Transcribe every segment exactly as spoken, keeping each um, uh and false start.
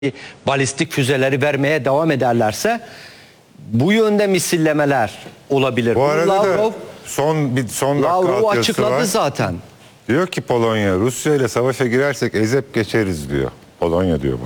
balistik füzeleri vermeye devam ederlerse bu yönde misillemeler olabilir. Bu arada Lavrov, da son bir son dakika Lavrov altyazısı açıkladı var. zaten. Diyor ki Polonya, Rusya ile savaşa girersek ezip geçeriz diyor. Polonya diyor bunu.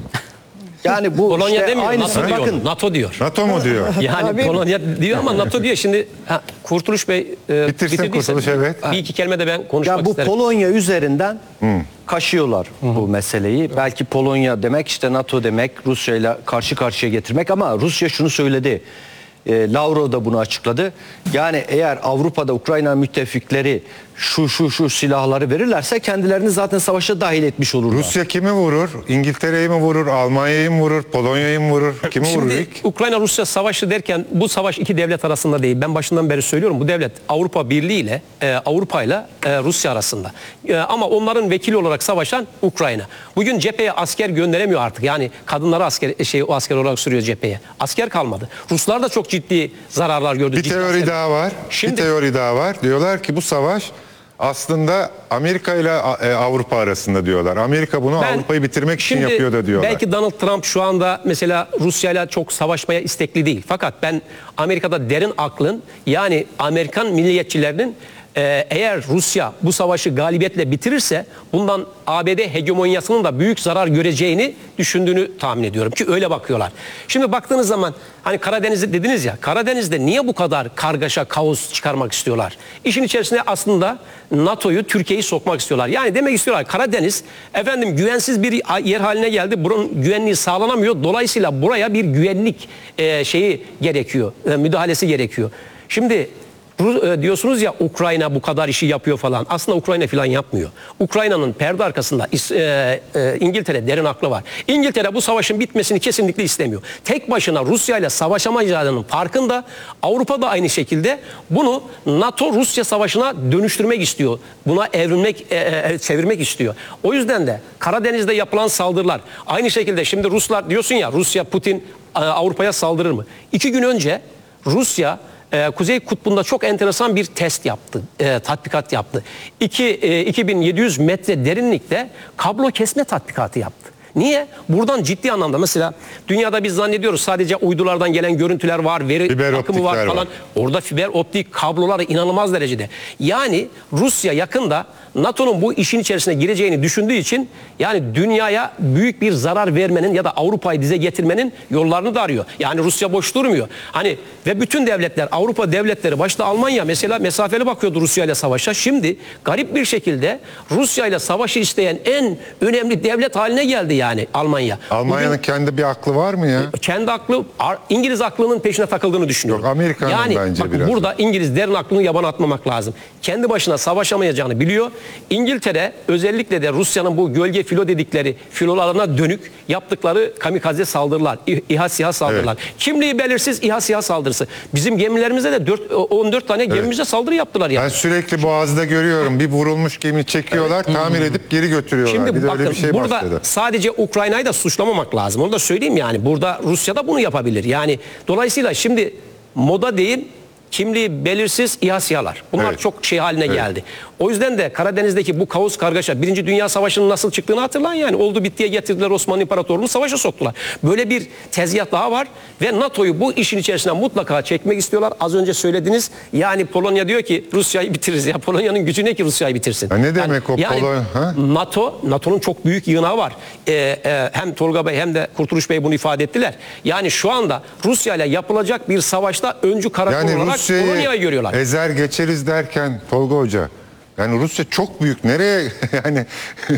Yani bu Polonya işte demiyor, aynısı, NATO diyor. bakın. NATO diyor. NATO mu diyor? Yani Tabii. Polonya diyor ama NATO diyor. Şimdi ha, Kurtuluş Bey e, Bitirsin bitirdiyse Kurtuluş, evet. Bir iki kelime de ben konuşmak Ya bu isterim. Polonya üzerinden kaşıyorlar bu meseleyi. Belki Polonya demek işte NATO demek, Rusya ile karşı karşıya getirmek, ama Rusya şunu söyledi. E, Lavrov da bunu açıkladı. Yani eğer Avrupa'da Ukrayna müttefikleri şu şu şu silahları verirlerse kendilerini zaten savaşa dahil etmiş olurlar. Rusya kimi vurur? İngiltere'yi mi vurur? Almanya'yı mı vurur? Polonya'yı mı vurur? Kimi vurur Şimdi ilk? Ukrayna-Rusya savaşı derken bu savaş iki devlet arasında değil. Ben başından beri söylüyorum, bu devlet Avrupa Birliği ile e, Avrupa ile e, Rusya arasında. E, ama onların vekili olarak savaşan Ukrayna. Bugün cepheye asker gönderemiyor artık. Yani kadınları asker şey o asker olarak sürüyor cepheye. Asker kalmadı. Ruslar da çok ciddi zararlar gördü. Bir ciddi teori asker- daha var. Şimdi- Bir teori daha var. Diyorlar ki bu savaş aslında Amerika ile e, Avrupa arasında diyorlar. Amerika bunu Ben- Avrupa'yı bitirmek için Şimdi yapıyor da diyorlar. Belki Donald Trump şu anda mesela Rusya ile çok savaşmaya istekli değil. Fakat ben Amerika'da derin aklın, yani Amerikan milliyetçilerinin e, eğer Rusya bu savaşı galibiyetle bitirirse bundan A B D hegemonyasının da büyük zarar göreceğini düşündüğünü tahmin ediyorum ki öyle bakıyorlar. Şimdi baktığınız zaman hani Karadeniz'de dediniz ya, Karadeniz'de niye bu kadar kargaşa, kaos çıkarmak istiyorlar? İşin içerisine aslında NATO'yu, Türkiye'yi sokmak istiyorlar. Yani demek istiyorlar, Karadeniz efendim güvensiz bir yer haline geldi. Bunun güvenliği sağlanamıyor. Dolayısıyla buraya bir güvenlik e, şeyi gerekiyor, e, müdahalesi gerekiyor. Şimdi diyorsunuz ya Ukrayna bu kadar işi yapıyor falan. Aslında Ukrayna falan yapmıyor. Ukrayna'nın perde arkasında e, e, İngiltere derin aklı var. İngiltere bu savaşın bitmesini kesinlikle istemiyor. Tek başına Rusya ile savaşamayacağının farkında. Avrupa da aynı şekilde bunu NATO-Rusya savaşına dönüştürmek istiyor. Buna evrilmek, e, e, çevirmek istiyor. O yüzden de Karadeniz'de yapılan saldırılar. Aynı şekilde şimdi Ruslar diyorsun ya, Rusya, Putin e, Avrupa'ya saldırır mı? İki gün önce Rusya Ee, Kuzey Kutbu'nda çok enteresan bir test yaptı, e, tatbikat yaptı. İki, e, iki bin yedi yüz metre derinlikte kablo kesme tatbikatı yaptı. Niye? Buradan ciddi anlamda mesela dünyada biz zannediyoruz sadece uydulardan gelen görüntüler var, veri Fiber akımı var optikler falan. var. Orada fiber optik kablolar inanılmaz derecede. Yani Rusya yakında NATO'nun bu işin içerisine gireceğini düşündüğü için yani dünyaya büyük bir zarar vermenin ya da Avrupa'yı dize getirmenin yollarını da arıyor. Yani Rusya boş durmuyor. Hani ve bütün devletler, Avrupa devletleri başta Almanya mesela mesafeli bakıyordu Rusya ile savaşa. Şimdi garip bir şekilde Rusya ile savaşı isteyen en önemli devlet haline geldi yani Almanya. Almanya'nın Bugün kendi bir aklı var mı ya? kendi aklı İngiliz aklının peşine takıldığını düşünüyorum. Yok, Amerika'nın yani, bence bakın, biraz. burada İngiliz derin aklını yaban atmamak lazım. Kendi başına savaşamayacağını biliyor. İngiltere özellikle de Rusya'nın bu gölge filo dedikleri filolarına dönük yaptıkları kamikaze saldırılar, İ- İHA SİHA saldırılar. Evet. Kimliği belirsiz İHA SİHA saldırısı. Bizim gemilerimize de dört, on dört tane gemimize evet. saldırı yaptılar yani. Ben sürekli Boğaz'da görüyorum. Bir vurulmuş gemi çekiyorlar, evet. tamir edip geri götürüyorlar. Şimdi bir de bakın, öyle bir şey burada başladı. sadece Ukrayna'yı da suçlamamak lazım. Onu da söyleyeyim yani. Burada Rusya da bunu yapabilir. Yani dolayısıyla şimdi moda değil, kimliği belirsiz İHA SİHA'lar. Bunlar evet. çok şey haline evet. geldi. O yüzden de Karadeniz'deki bu kaos kargaşa, Birinci Dünya Savaşı'nın nasıl çıktığını hatırlayın yani. Oldu bittiye getirdiler, Osmanlı İmparatorluğu'nu savaşa soktular. Böyle bir tezgah daha var ve NATO'yu bu işin içerisine mutlaka çekmek istiyorlar. Az önce söylediniz yani Polonya diyor ki Rusya'yı bitiririz. Ya Polonya'nın gücü ne ki Rusya'yı bitirsin? Ha, ne demek yani, o yani Polonya? NATO, NATO'nun çok büyük yığınağı var. Ee, e, hem Tolga Bey hem de Kurtuluş Bey bunu ifade ettiler. Yani şu anda Rusya ile yapılacak bir savaşta öncü karakol Yani olarak Rusya'yı Polonya'yı görüyorlar. ezer geçeriz derken Tolga Hoca, yani Rusya çok büyük. Nereye yani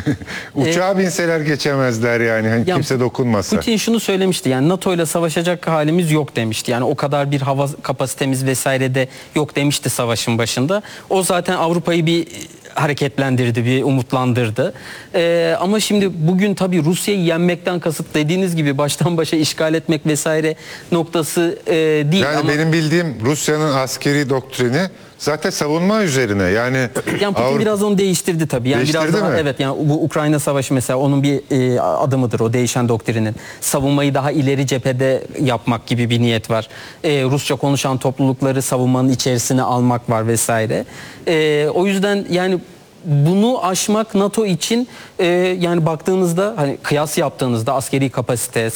uçağa e, binseler geçemezler yani. Hani ya, kimse dokunmasa. Putin şunu söylemişti. Yani NATO ile savaşacak halimiz yok demişti. Yani o kadar bir hava kapasitemiz vesaire de yok demişti savaşın başında. O zaten Avrupa'yı bir hareketlendirdi, bir umutlandırdı. Ee, ama şimdi bugün tabii Rusya'yı yenmekten kasıt dediğiniz gibi baştan başa işgal etmek vesaire noktası e, değil. Yani ama benim bildiğim Rusya'nın askeri doktrini zaten savunma üzerine. Yani, yani Putin Avrupa... biraz onu değiştirdi tabii. Yani değiştirdi biraz daha, mi? evet yani bu Ukrayna Savaşı mesela onun bir e, adımıdır o değişen doktrinin. Savunmayı daha ileri cephede yapmak gibi bir niyet var. E, Rusça konuşan toplulukları savunmanın içerisine almak var vesaire. E, o yüzden yani bunu aşmak NATO için e, yani baktığınızda hani kıyas yaptığınızda askeri kapasite,